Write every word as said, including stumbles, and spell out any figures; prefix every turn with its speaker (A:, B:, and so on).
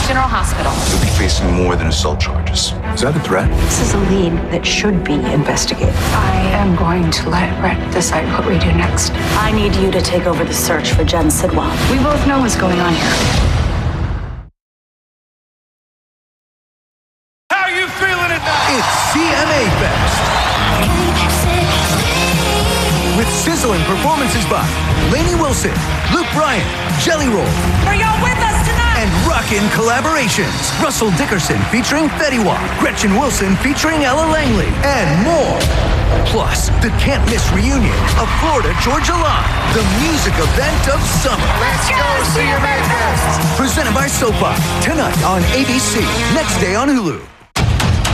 A: General Hospital.
B: You'll be facing more than assault charges. Is that a threat?
C: This is a lead that should be investigated.
A: I am going to let Brett decide what we do next.
D: I need you to take over the search for Jen Sidwell.
A: We both know what's going on here.
E: How you feeling tonight?
F: It's C M A Fest. With sizzling performances by Lainey Wilson, Luke Bryan, Jelly Roll.
D: Are y'all with us tonight?
F: And rockin' collaborations. Russell Dickerson featuring Fetty Wap, Gretchen Wilson featuring Ella Langley, and more. Plus, the can't-miss reunion of Florida Georgia Line, the music event of summer.
E: Let's go C M A Fest.
F: Presented by Soap Opera, tonight on A B C, next day on Hulu.